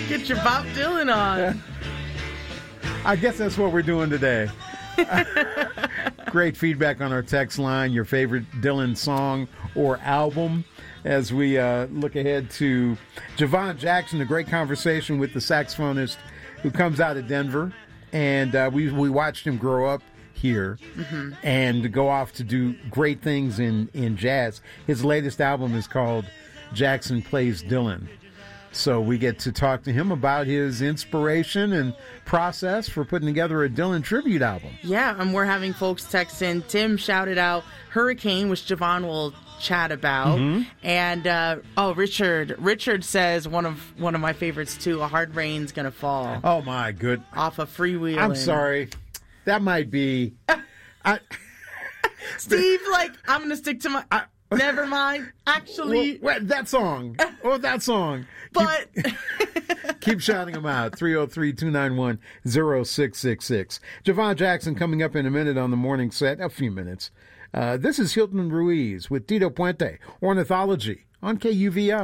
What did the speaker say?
Get your Bob Dylan on. I guess that's what we're doing today. Great feedback on our text line, your favorite Dylan song or album, as we look ahead to Javon Jackson, a great conversation with the saxophonist who comes out of Denver. And we watched him grow up here and go off to do great things in jazz. His latest album is called Jackson Plays Dylan. So we get to talk to him about his inspiration and process for putting together a Dylan tribute album. Yeah, and we're having folks text in. Tim shouted out Hurricane, which Javon will chat about. And Richard says one of my favorites too, A Hard Rain's Gonna Fall. Oh my good. Off of Freewheelin'. I'm sorry. That might be Steve, I'm gonna stick to my never mind. Actually, that song. That song. But keep shouting them out. 303-291-0666. Javon Jackson coming up in a minute on the morning set. A few minutes. This is Hilton Ruiz with Tito Puente, Ornithology on KUVO.